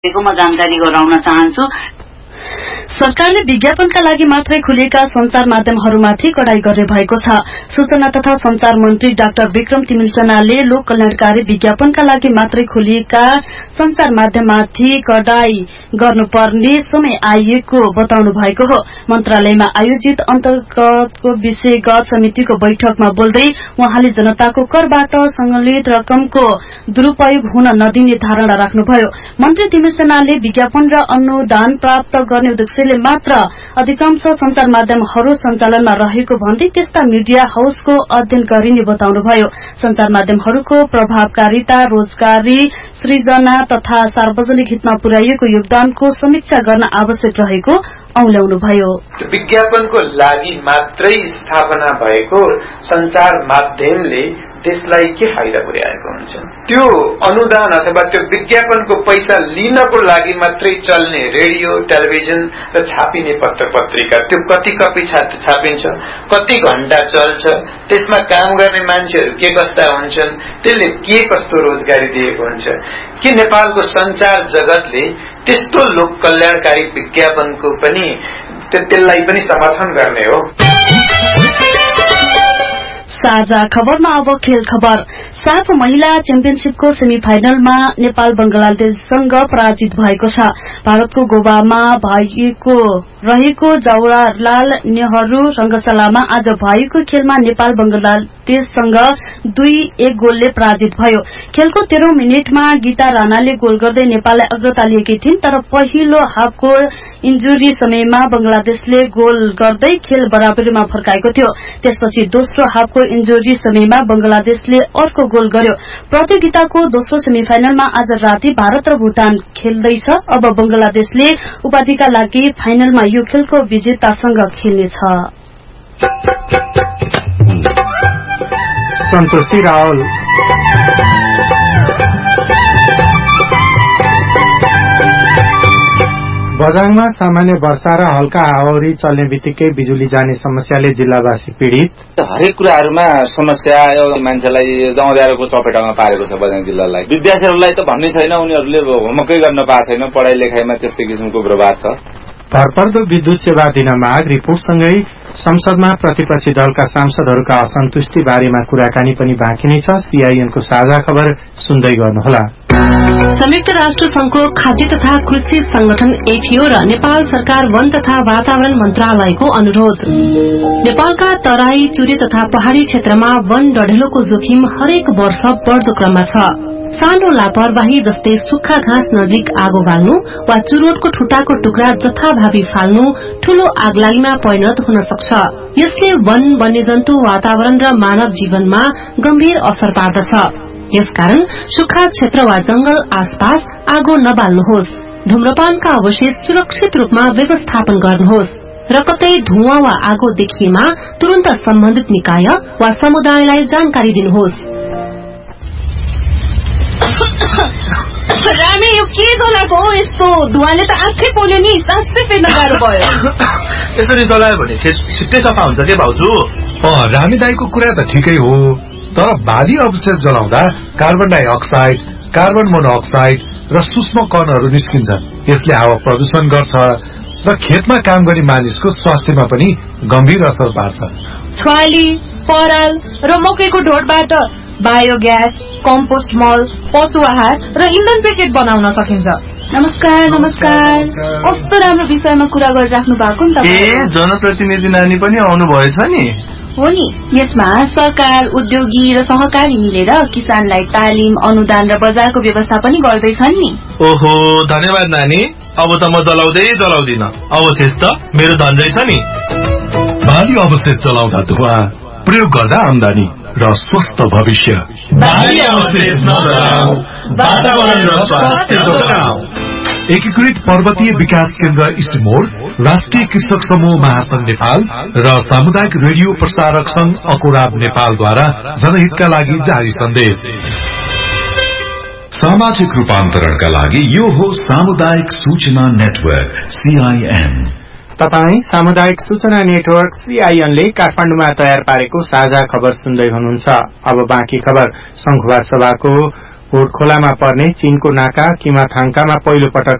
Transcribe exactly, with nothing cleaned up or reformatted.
म जानकारी गराउन चाहन्छु। सरकारले विज्ञापनका लागि मात्रै खुलेका संचार माध्यमहरूमाथि कडाई गर्ने भएको छ। सूचना तथा संचार मन्त्री डाक्टर विक्रम तिमिल्चनाले लोक कल्याणकारी विज्ञापनका लागि मात्रै खुलेका संचार माध्यममाथि कडाई गर्नुपर्ने समय आइएको बताउनु भएको हो। मन्त्रालयमा आयोजित अन्तर्गतको विषयगत समितिको बैठकमा बोल्दै उहाँले जनताको करबाट संग्रहित रकमको दुरूपयोग हुन नदिने धारणा राख्नुभयो। मन्त्री तिमिल्चनाले विज्ञापन र अनुदान प्राप्त गर्ने उद्देश्यले मात्र अधिकांश संचार माध्यमहरू सञ्चालनमा रहेको भन्दै त्यस्ता मिडिया हाउसको अध्ययन गरिने बताउनुभयो। संचार माध्यमहरूको प्रभावकारिता, रोजगारी सृजना तथा सार्वजनिक हितमा पुर्याइएको योगदानको समीक्षा गर्न आवश्यक रहेको औल्याउनुभयो। विज्ञापनको लागि मात्रै स्थापना भएको संचार माध्यमले देशलाई के फाइदा पुर्याएको हुन्छ? त्यो अनुदान अथवा त्यो विज्ञापनको पैसा लिनको लागि मात्रै चल्ने रेडियो, टेलिभिजन र छापिने पत्र पत्रिका त्यो कति कपी छापिन्छ, कति घण्टा चल्छ, त्यसमा काम गर्ने मान्छेहरू के कस्ता हुन्छन्, त्यसले के कस्तो रोजगारी दिएको हुन्छ? के नेपालको संचार जगतले त्यस्तो लोक कल्याणकारी विज्ञापनको पनि त्यसलाई पनि समर्थन गर्ने हो? साझा खबरमा अब खेल खबर। साफ महिला च्याम्पियनशीपको सेमी फाइनलमा नेपाल बंगलादेशसँग पराजित भएको छ। भारतको गोवामा भएको रहेको जवाहरलाल नेहरू रंगशालामा आज भएको खेलमा नेपाल बंगलादेशसँग दुई एक गोलले पराजित भयो। खेलको तेह्रौं मिनटमा गीता राणाले गोल गर्दै नेपाललाई अग्रता लिएकी थिइन्, तर पहिलो हाफको इन्जुरी समयमा बंगलादेशले गोल गर्दै खेल बराबरीमा फर्काएको थियो। त्यसपछि दोस्रो हाफको इन्जुरी समयमा बंगलादेशले अर्को गोल गर्यो। प्रतियोगिताको दोस्रो सेमिफाइनलमा आज राति भारत र भूटान खेल्दैछ। अब बंगलादेशले उपाधिका लागि फाइनलमा यो खेलको विजेतासँग खेल्नेछ। सन्तोषी रावल बझाङमा सामान्य वर्षा र हल्का हावाहुरी चल्ने बित्तिकै बिजुली जाने समस्याले जिल्लावासी पीड़ित। हरेक कुराहरूमा समस्या मान्छेलाई गाउँदारको चपेटामा पारेको छ बझाङ जिल्लालाई। विद्यार्थीहरूलाई त भन्नै छैन, उनीहरूले होमवर्कै गर्न पाएको छैन, पढाइ लेखाइमा त्यस्तै किसिमको प्रभाव छ। भरपर्दो विद्युत सेवा दिन माग रिपोर्टसँगै संसदमा प्रतिपक्षी दलका सांसदहरूका असन्तुष्टि बारेमा कुराकानी पनि बाँकी नै छ। सीआईएनको साझा खबर सुन्दै गर्नुहोला। संयुक्त राष्ट्र संघको खाद्य तथा कृषि संगठन एफएओ र नेपाल सरकार वन तथा वातावरण मन्त्रालयको अनुरोध। नेपालका तराई, चुरे तथा पहाड़ी क्षेत्रमा वन डढेलोको जोखिम हरेक वर्ष बढ़दो क्रममा छ। सानो लापरवाही जस्तै सुक्खा घाँस नजिक आगो बाल्नु वा चुरोटको ठुटाको टुक्रा जथाभावी फाल्नु ठूलो आगलागीमा परिणत हुन सक्छ। यसले वन, वन्यजन्तु, वातावरण र मानव जीवनमा गम्भीर असर पार्दछ। यसकारण सुक्खा क्षेत्र वा जंगल आसपास आगो नबाल्नुहोस्। धूम्रपानका अवशेष सुरक्षित रूपमा व्यवस्थापन गर्नुहोस् र कतै धुवाँ वा आगो देखिएमा तुरन्त सम्बन्धित निकाय वा समुदायलाई जानकारी दिनुहोस्। रामे, यो के जलाएको हो? यस्तो धुवाले त आँखै पोल्यो नि, सासै फेर्न गाह्रो भयो। यसरी जलायो भने छिट्टै सफा हुन्छ के भाउजू? रामी दाईको कुरा त ठिकै हो, तर बाली अवशेष जलाउँदा कार्बन डाइअक्साइड, कार्बन मोनोअक्साइड र सूक्ष्म कणहरू निस्किन्छन्। यसले हावा प्रदूषण गर्छ र खेतमा काम गर्ने मानिसको स्वास्थ्यमा पनि गम्भीर असर पार्छ। छ्वाली, पराल र मकैको ढोडबाट बायोग्यास, कम्पोस्ट मल, पशु आहार र इन्धन पेकेट बनाउन सकिन्छ। नमस्कार नमस्कार कस्तो राम्रो विषयमा कुरा गरिराख्नु भएको नि त। ए जनप्रतिनिधि नानी पनि आउनु भएछ नि? हो नि। यसमा सरकार, उद्योगी र सहकारी मिलेर किसानलाई तालिम, अनुदान र बजारको व्यवस्था पनि गर्दैछन् नि। ओहो, धन्यवाद नानी। अब त म जलाउँदै जलाउँदिन, अवशेष त मेरो धन रहेछ नि। बाली अवशेष जलाउँदा धुवा, प्रयोग गर्दा आमदानी र स्वस्थ भविष्य। बाली अवशेष नजलाऊ, वातावरण र स्वास्थ्य जोगाऊ। एकीकृत पर्वतीय विकास केन्द्र इस्टिमोर, राष्ट्रिय कृषक समूह महासंघ नेपाल र सामुदायिक रेडियो प्रसारक संघ अकुराब नेपालद्वारा जनहितका लागि जारी सन्देश। सामाजिक रूपान्तरणका लागि यो हो सामुदायिक सूचना नेटवर्क सीआईएन। तपाई सामुदायिक सूचना नेटवर्क सीआईएन ले काठमाडौँमा तयार पारेको साझा खबर सुन्दै हुनुहुन्छ। अब बाँकी खबर। संखुवा सभाको भोटखोलामा पर्ने चीनको नाका किमाथाङकामा पहिलो पटक